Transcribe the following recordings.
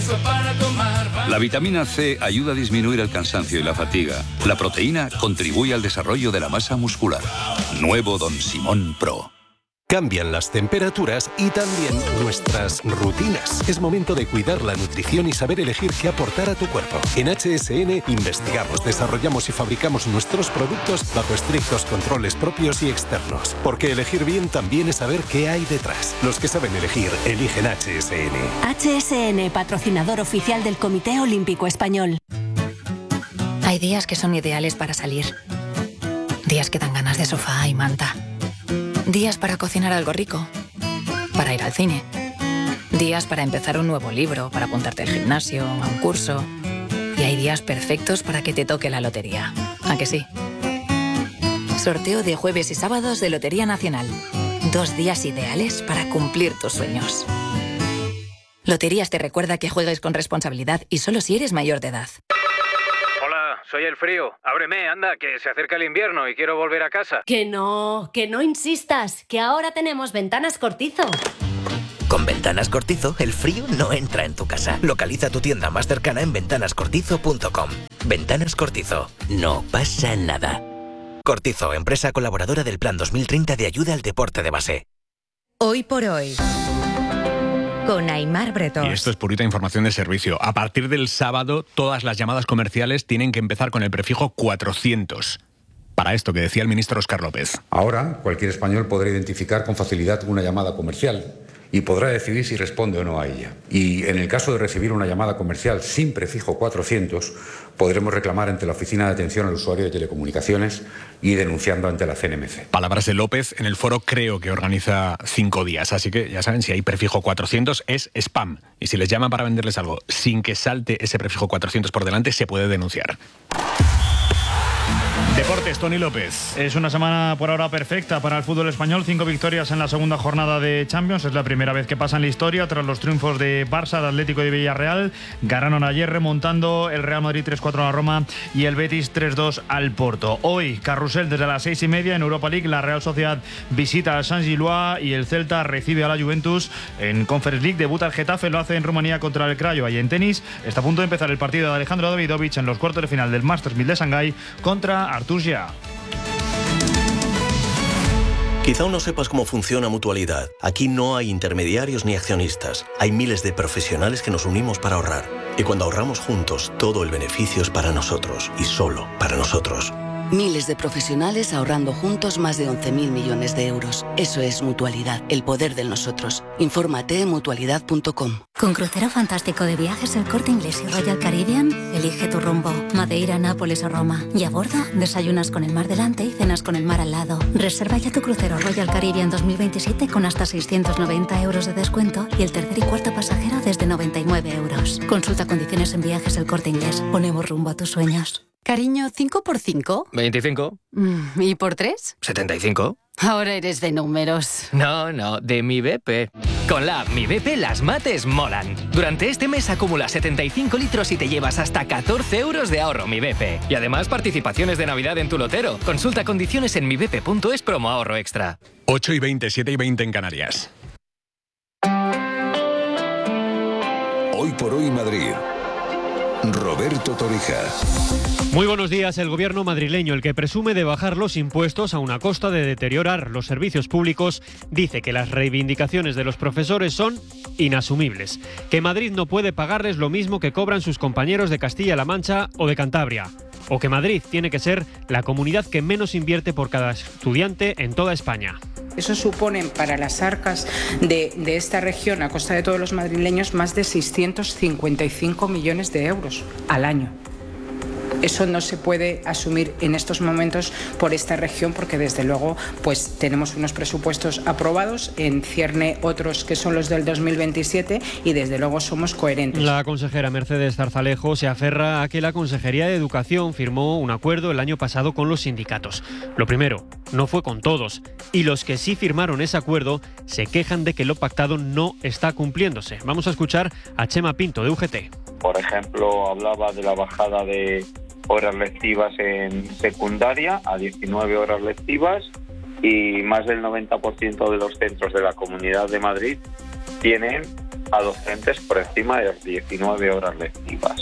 La vitamina C ayuda a disminuir el cansancio y la fatiga. La proteína contribuye al desarrollo de la masa muscular. Nuevo Don Simón Pro. Cambian las temperaturas y también nuestras rutinas. Es momento de cuidar la nutrición y saber elegir qué aportar a tu cuerpo. En HSN investigamos, desarrollamos y fabricamos nuestros productos bajo estrictos controles propios y externos. Porque elegir bien también es saber qué hay detrás. Los que saben elegir, eligen HSN. HSN, patrocinador oficial del Comité Olímpico Español. Hay días que son ideales para salir. Días que dan ganas de sofá y manta. Días para cocinar algo rico, para ir al cine. Días para empezar un nuevo libro, para apuntarte al gimnasio, a un curso. Y hay días perfectos para que te toque la lotería. ¿A que sí? Sorteo de jueves y sábados de Lotería Nacional. 2 días ideales para cumplir tus sueños. Loterías te recuerda que juegues con responsabilidad y solo si eres mayor de edad. Soy el frío. Ábreme, anda, que se acerca el invierno y quiero volver a casa. Que no insistas, que ahora tenemos Ventanas Cortizo. Con Ventanas Cortizo, el frío no entra en tu casa. Localiza tu tienda más cercana en ventanascortizo.com. Ventanas Cortizo. No pasa nada. Cortizo, empresa colaboradora del Plan 2030 de ayuda al deporte de base. Hoy por hoy, con Aimar Bretón. Y esto es purita información de servicio. A partir del sábado, todas las llamadas comerciales tienen que empezar con el prefijo 400. Para esto que decía el ministro Óscar López. Ahora, cualquier español podrá identificar con facilidad una llamada comercial y podrá decidir si responde o no a ella. Y en el caso de recibir una llamada comercial sin prefijo 400, podremos reclamar ante la Oficina de Atención al Usuario de Telecomunicaciones y denunciando ante la CNMC. Palabras de López en el foro Creo, que organiza 5 días. Así que ya saben, si hay prefijo 400 es spam. Y si les llaman para venderles algo sin que salte ese prefijo 400 por delante, se puede denunciar. Deportes, Tony López. Es una semana por ahora perfecta para el fútbol español. 5 victorias en la segunda jornada de Champions. Es la primera vez que pasa en la historia tras los triunfos de Barça, de Atlético y de Villarreal. Ganaron ayer remontando el Real Madrid 3-4 a la Roma y el Betis 3-2 al Porto. Hoy, carrusel desde las 6:30 en Europa League. La Real Sociedad visita al Saint-Gilloise y el Celta recibe a la Juventus. En Conference League debuta el Getafe, lo hace en Rumanía contra el Craiova. Y en tenis está a punto de empezar el partido de Alejandro Davidovich en los cuartos de final del Masters 1000 de Shanghái contra Artur Gia. Quizá aún no sepas cómo funciona Mutualidad. Aquí no hay intermediarios ni accionistas. Hay miles de profesionales que nos unimos para ahorrar. Y cuando ahorramos juntos, todo el beneficio es para nosotros y solo para nosotros. Miles de profesionales ahorrando juntos más de 11.000 millones de euros. Eso es Mutualidad, el poder del nosotros. Infórmate en mutualidad.com. Con crucero fantástico de viajes El Corte Inglés y Royal Caribbean, elige tu rumbo. Madeira, Nápoles o Roma. Y a bordo, desayunas con el mar delante y cenas con el mar al lado. Reserva ya tu crucero Royal Caribbean 2027 con hasta 690 euros de descuento y el tercer y cuarto pasajero desde 99 euros. Consulta condiciones en Viajes El Corte Inglés. Ponemos rumbo a tus sueños. Cariño, ¿5 por 5? 25. ¿Y por 3? 75. Ahora eres de números. No, de Mi BP. Con la app Mi BP las mates molan. Durante este mes acumula 75 litros y te llevas hasta 14 euros de ahorro Mi BP. Y además participaciones de Navidad en tu lotero. Consulta condiciones en mibp.es promo ahorro extra. 8:20, 7:20 en Canarias. Hoy por hoy Madrid. Roberto Torija. Muy buenos días. El gobierno madrileño, el que presume de bajar los impuestos a una costa de deteriorar los servicios públicos, dice que las reivindicaciones de los profesores son inasumibles, que Madrid no puede pagarles lo mismo que cobran sus compañeros de Castilla-La Mancha o de Cantabria, o que Madrid tiene que ser la comunidad que menos invierte por cada estudiante en toda España. Eso supone para las arcas de esta región, a costa de todos los madrileños, más de 655 millones de euros al año. Eso no se puede asumir en estos momentos por esta región porque desde luego pues tenemos unos presupuestos aprobados, en cierne otros que son los del 2027 y desde luego somos coherentes. La consejera Mercedes Zarzalejo se aferra a que la Consejería de Educación firmó un acuerdo el año pasado con los sindicatos. Lo primero, no fue con todos, y los que sí firmaron ese acuerdo se quejan de que lo pactado no está cumpliéndose. Vamos a escuchar a Chema Pinto de UGT. Por ejemplo, hablaba de la bajada de horas lectivas en secundaria a 19 horas lectivas y más del 90% de los centros de la Comunidad de Madrid tienen a docentes por encima de las 19 horas lectivas.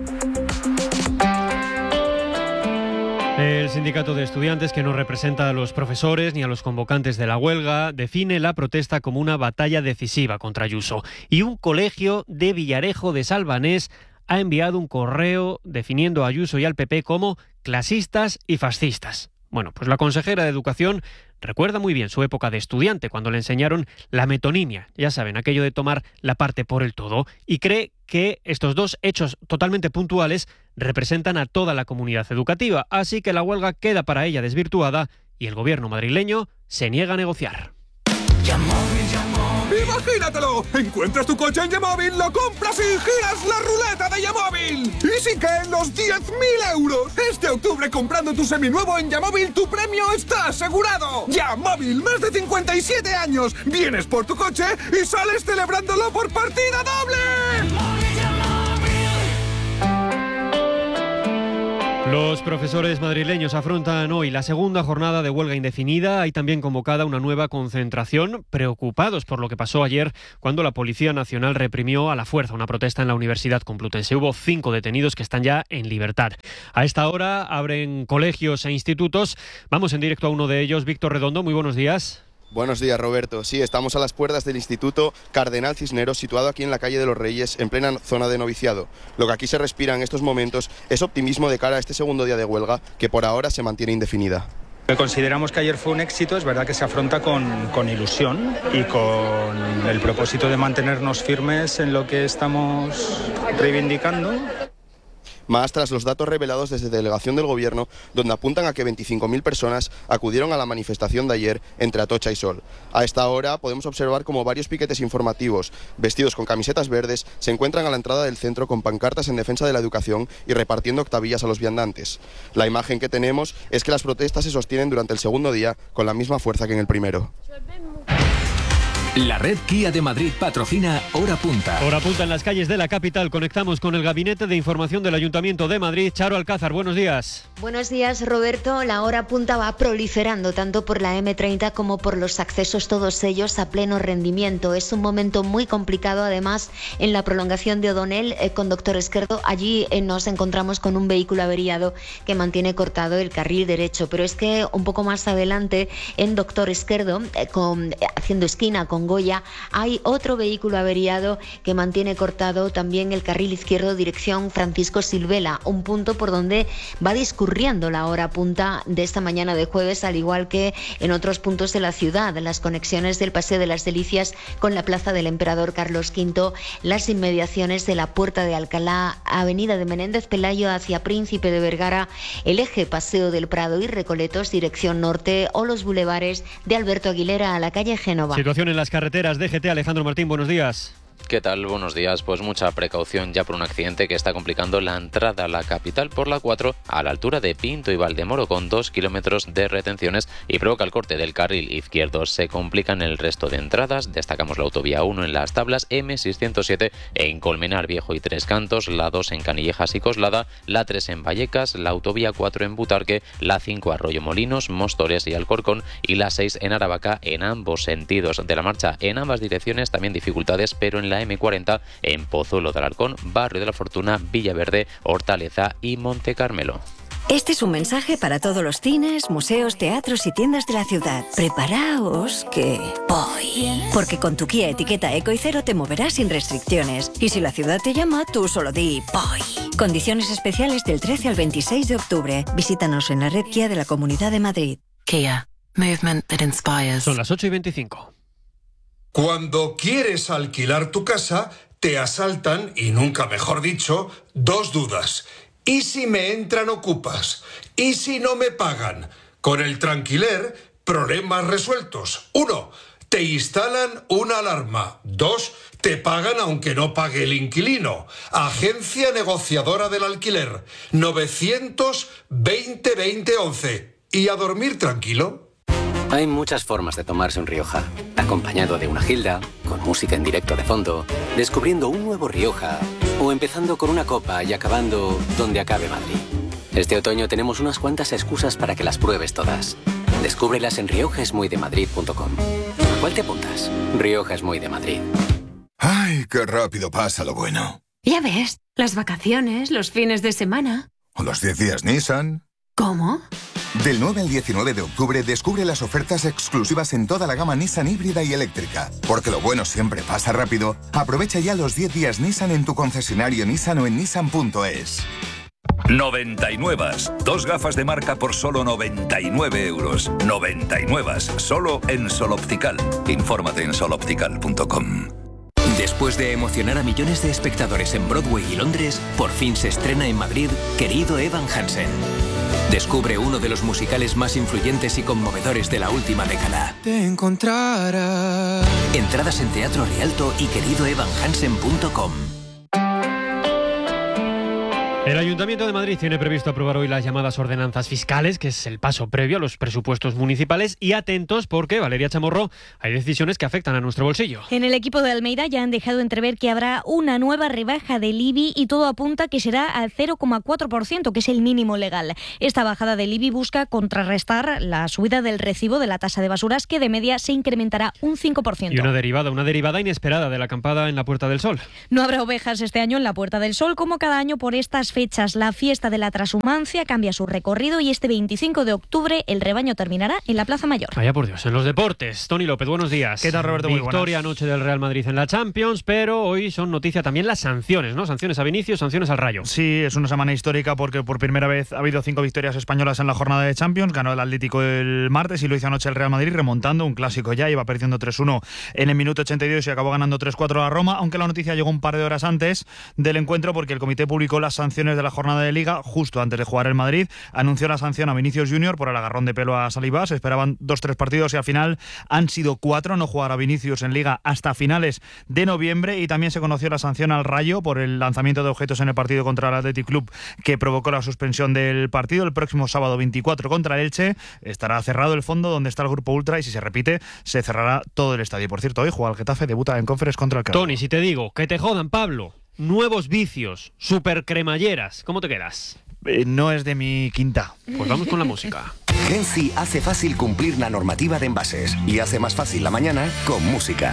El sindicato de estudiantes, que no representa a los profesores ni a los convocantes de la huelga, define la protesta como una batalla decisiva contra Ayuso. Y un colegio de Villarejo de Salvanés ha enviado un correo definiendo a Ayuso y al PP como clasistas y fascistas. Bueno, pues la consejera de Educación recuerda muy bien su época de estudiante, cuando le enseñaron la metonimia, ya saben, aquello de tomar la parte por el todo, y cree que estos dos hechos totalmente puntuales representan a toda la comunidad educativa, así que la huelga queda para ella desvirtuada y el gobierno madrileño se niega a negociar. ¡Imagínatelo! Encuentras tu coche en Yamóvil, lo compras y giras la ruleta de Yamóvil. ¡Y si caen los 10.000 euros! Este octubre, comprando tu seminuevo en Yamóvil, tu premio está asegurado. Yamóvil, más de 57 años. Vienes por tu coche y sales celebrándolo por partida doble. Los profesores madrileños afrontan hoy la segunda jornada de huelga indefinida. Hay también convocada una nueva concentración, preocupados por lo que pasó ayer cuando la Policía Nacional reprimió a la fuerza una protesta en la Universidad Complutense. Hubo 5 detenidos que están ya en libertad. A esta hora abren colegios e institutos. Vamos en directo a uno de ellos. Víctor Redondo, muy buenos días. Buenos días, Roberto. Sí, estamos a las puertas del Instituto Cardenal Cisneros, situado aquí en la calle de los Reyes, en plena zona de noviciado. Lo que aquí se respira en estos momentos es optimismo de cara a este segundo día de huelga, que por ahora se mantiene indefinida. Consideramos que ayer fue un éxito, es verdad que se afronta con ilusión y con el propósito de mantenernos firmes en lo que estamos reivindicando. Más tras los datos revelados desde delegación del Gobierno, donde apuntan a que 25.000 personas acudieron a la manifestación de ayer entre Atocha y Sol. A esta hora podemos observar como varios piquetes informativos, vestidos con camisetas verdes, se encuentran a la entrada del centro con pancartas en defensa de la educación y repartiendo octavillas a los viandantes. La imagen que tenemos es que las protestas se sostienen durante el segundo día con la misma fuerza que en el primero. La red Kia de Madrid patrocina Hora Punta. Hora Punta en las calles de la capital. Conectamos con el Gabinete de Información del Ayuntamiento de Madrid. Charo Alcázar, buenos días. Buenos días, Roberto. La hora punta va proliferando tanto por la M30 como por los accesos, todos ellos a pleno rendimiento. Es un momento muy complicado, además, en la prolongación de O'Donnell con Doctor Esquerdo. Allí nos encontramos con un vehículo averiado que mantiene cortado el carril derecho. Pero es que un poco más adelante, en Doctor Esquerdo, haciendo esquina con Goya, hay otro vehículo averiado que mantiene cortado también el carril izquierdo dirección Francisco Silvela, un punto por donde va discurriendo la hora punta de esta mañana de jueves, al igual que en otros puntos de la ciudad, las conexiones del Paseo de las Delicias con la Plaza del Emperador Carlos V, las inmediaciones de la Puerta de Alcalá, Avenida de Menéndez Pelayo hacia Príncipe de Vergara, el eje Paseo del Prado y Recoletos dirección norte, o los bulevares de Alberto Aguilera a la calle Génova. Situación en las carreteras. DGT, Alejandro Martín, buenos días. ¿Qué tal? Buenos días. Pues mucha precaución ya por un accidente que está complicando la entrada a la capital por la 4 a la altura de Pinto y Valdemoro, con 2 kilómetros de retenciones y provoca el corte del carril izquierdo. Se complican el resto de entradas. Destacamos la autovía 1 en Las Tablas, M607 en Colmenar Viejo y Tres Cantos, la 2 en Canillejas y Coslada, la 3 en Vallecas, la autovía 4 en Butarque, la 5 Arroyo Molinos, Móstoles y Alcorcón y la 6 en Aravaca en ambos sentidos de la marcha. En ambas direcciones también dificultades, pero en la M40 en Pozuelo de Alarcón, Barrio de la Fortuna, Villaverde, Hortaleza y Monte Carmelo. Este es un mensaje para todos los cines, museos, teatros y tiendas de la ciudad. Preparaos que voy. Porque con tu Kia etiqueta Eco y Cero te moverás sin restricciones. Y si la ciudad te llama, tú solo di voy. Condiciones especiales del 13 al 26 de octubre. Visítanos en la red Kia de la Comunidad de Madrid. Kia. Movement that inspires. Son las 8:25. Cuando quieres alquilar tu casa, te asaltan, y nunca mejor dicho, 2 dudas. ¿Y si me entran ocupas? ¿Y si no me pagan? Con el Tranquiler, problemas resueltos. 1. Te instalan una alarma. 2. Te pagan aunque no pague el inquilino. Agencia negociadora del alquiler. 920-2011. ¿Y a dormir tranquilo? Hay muchas formas de tomarse un Rioja. Acompañado de una gilda, con música en directo de fondo, descubriendo un nuevo Rioja, o empezando con una copa y acabando donde acabe Madrid. Este otoño tenemos unas cuantas excusas para que las pruebes todas. Descúbrelas en riojaesmuydemadrid.com. ¿A cuál te apuntas? Rioja es muy de Madrid. Ay, Ay, qué rápido pasa lo bueno. Ya ves, las vacaciones, los fines de semana. O los 10 días Nissan. ¿Cómo? Del 9 al 19 de octubre descubre las ofertas exclusivas en toda la gama Nissan híbrida y eléctrica. Porque lo bueno siempre pasa rápido. Aprovecha ya los 10 días Nissan en tu concesionario Nissan o en nissan.es. 99. 2 gafas de marca por solo 99 euros. 99. Solo en Sol Optical. Infórmate en soloptical.com. Después de emocionar a millones de espectadores en Broadway y Londres, por fin se estrena en Madrid Querido Evan Hansen. Descubre uno de los musicales más influyentes y conmovedores de la última década. Te encontrarás. Entradas en Teatro Rialto y queridoevanhansen.com. El Ayuntamiento de Madrid tiene previsto aprobar hoy las llamadas ordenanzas fiscales, que es el paso previo a los presupuestos municipales. Y atentos porque, Valeria Chamorro, hay decisiones que afectan a nuestro bolsillo. En el equipo de Almeida ya han dejado entrever que habrá una nueva rebaja del IBI y todo apunta que será al 0,4%, que es el mínimo legal. Esta bajada del IBI busca contrarrestar la subida del recibo de la tasa de basuras, que de media se incrementará un 5%. Y una derivada inesperada de la acampada en la Puerta del Sol. No habrá ovejas este año en la Puerta del Sol, como cada año por estas fechas. La fiesta de la transhumancia cambia su recorrido y este 25 de octubre el rebaño terminará en la Plaza Mayor. Vaya por Dios. En los deportes, Tony López, buenos días. ¿Qué tal, Roberto? Muy buenas. Victoria anoche del Real Madrid en la Champions, pero hoy son noticia también las sanciones, ¿no? Sanciones a Vinicius, sanciones al Rayo. Sí, es una semana histórica porque por primera vez ha habido 5 victorias españolas en la jornada de Champions. Ganó el Atlético el martes y lo hizo anoche el Real Madrid, remontando un clásico ya. Iba perdiendo 3-1 en el minuto 82 y acabó ganando 3-4 a Roma, aunque la noticia llegó un par de horas antes del encuentro porque el comité publicó las sanciones de la jornada de Liga justo antes de jugar el Madrid. Anunció la sanción a Vinicius Junior por el agarrón de pelo a Saliba. Se esperaban 2-3 partidos y al final han sido 4. No jugará Vinicius en Liga hasta finales de noviembre. Y también se conoció la sanción al Rayo por el lanzamiento de objetos en el partido contra el Athletic Club, que provocó la suspensión del partido. El próximo sábado 24 contra el Elche estará cerrado el fondo donde está el grupo Ultra y si se repite se cerrará todo el estadio. Por cierto, hoy juega el Getafe, debuta en Conference contra el Cádiz. Tony, si te digo que te jodan, Pablo, nuevos vicios, super cremalleras, ¿cómo te quedas? No es de mi quinta. Pues vamos con la música. Genci hace fácil cumplir la normativa de envases y hace más fácil la mañana con música.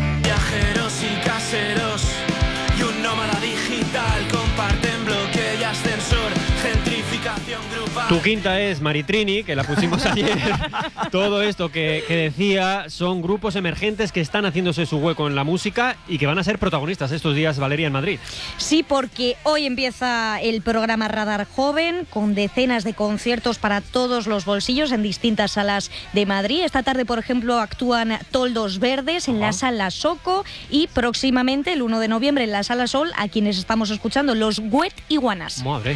Viajeros y caseros y un nómada digital comparten bloque y ascensor, gentrificación grupal. Tu quinta es Maritrini, que la pusimos ayer. Todo esto que decía son grupos emergentes que están haciéndose su hueco en la música y que van a ser protagonistas estos días, Valeria, en Madrid. Sí, porque hoy empieza el programa Radar Joven con decenas de conciertos para todos los bolsillos en distintas salas de Madrid. Esta tarde, por ejemplo, actúan Toldos Verdes en la Sala Soco y próximamente, el 1 de noviembre, en la Sala Sol, a quienes estamos escuchando, los Wet Iguanas. Madre.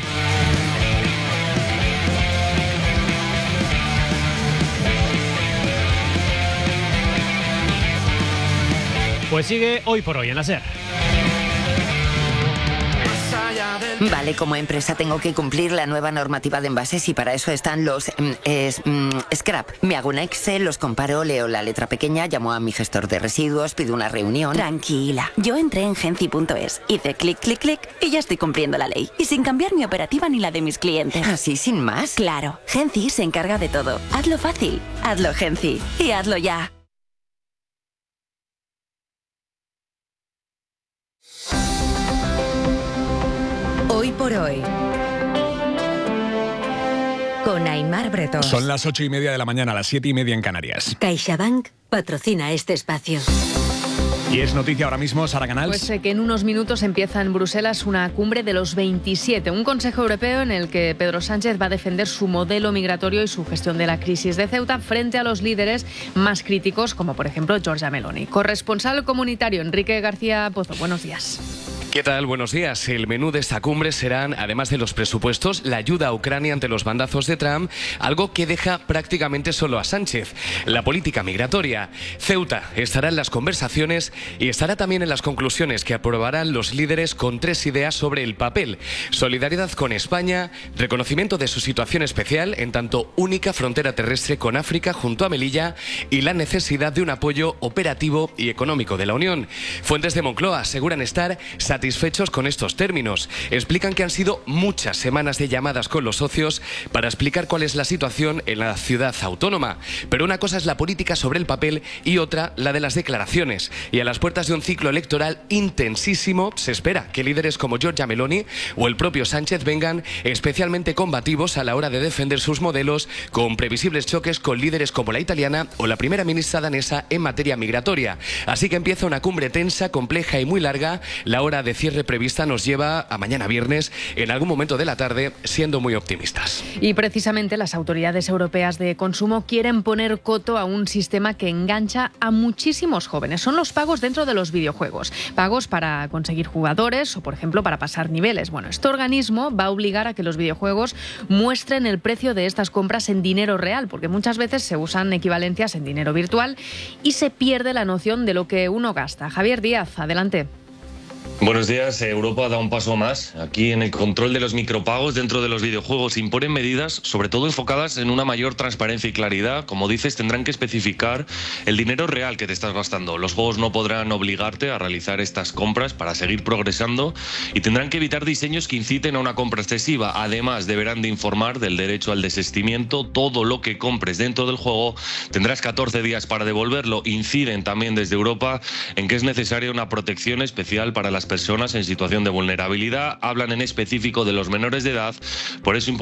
Pues sigue Hoy por Hoy en la SER. Vale, como empresa tengo que cumplir la nueva normativa de envases y para eso están los scrap. Me hago un Excel, los comparo, leo la letra pequeña, llamo a mi gestor de residuos, pido una reunión. Tranquila, yo entré en genci.es, hice clic, clic, clic y ya estoy cumpliendo la ley. Y sin cambiar mi operativa ni la de mis clientes. ¿Así sin más? Claro, Genci se encarga de todo. Hazlo fácil, hazlo Genci y hazlo ya. Hoy por hoy, con Aimar Bretón. Son las 8:30 de la mañana, las 7:30 en Canarias. CaixaBank patrocina este espacio. Y es noticia ahora mismo, Sara Canals. Pues que en unos minutos empieza en Bruselas una cumbre de los 27, un Consejo Europeo en el que Pedro Sánchez va a defender su modelo migratorio y su gestión de la crisis de Ceuta frente a los líderes más críticos, como por ejemplo Giorgia Meloni. Corresponsal comunitario Enrique García Pozo, buenos días. ¿Qué tal? Buenos días. El menú de esta cumbre serán, además de los presupuestos, la ayuda a Ucrania ante los bandazos de Trump, algo que deja prácticamente solo a Sánchez, la política migratoria. Ceuta estará en las conversaciones y estará también en las conclusiones que aprobarán los líderes con 3 ideas sobre el papel: solidaridad con España, reconocimiento de su situación especial en tanto única frontera terrestre con África junto a Melilla y la necesidad de un apoyo operativo y económico de la Unión. Fuentes de Moncloa aseguran estar satisfechos satisfechos con estos términos. Explican que han sido muchas semanas de llamadas con los socios para explicar cuál es la situación en la ciudad autónoma. Pero una cosa es la política sobre el papel y otra la de las declaraciones. Y a las puertas de un ciclo electoral intensísimo se espera que líderes como Giorgia Meloni o el propio Sánchez vengan especialmente combativos a la hora de defender sus modelos, con previsibles choques con líderes como la italiana o la primera ministra danesa en materia migratoria. Así que empieza una cumbre tensa, compleja y muy larga. La hora de cierre prevista nos lleva a mañana viernes, en algún momento de la tarde, siendo muy optimistas. Y precisamente las autoridades europeas de consumo quieren poner coto a un sistema que engancha a muchísimos jóvenes. Son los pagos dentro de los videojuegos. Pagos para conseguir jugadores o, por ejemplo, para pasar niveles. Bueno, este organismo va a obligar a que los videojuegos muestren el precio de estas compras en dinero real, porque muchas veces se usan equivalencias en dinero virtual y se pierde la noción de lo que uno gasta. Javier Díaz, adelante. Buenos días. Europa da un paso más. Aquí en el control de los micropagos dentro de los videojuegos imponen medidas, sobre todo enfocadas en una mayor transparencia y claridad. Como dices, tendrán que especificar el dinero real que te estás gastando. Los juegos no podrán obligarte a realizar estas compras para seguir progresando y tendrán que evitar diseños que inciten a una compra excesiva. Además, deberán de informar del derecho al desistimiento. Todo lo que compres dentro del juego tendrás 14 días para devolverlo. Inciden también desde Europa en que es necesaria una protección especial para las personas en situación de vulnerabilidad. Hablan en específico de los menores de edad, por eso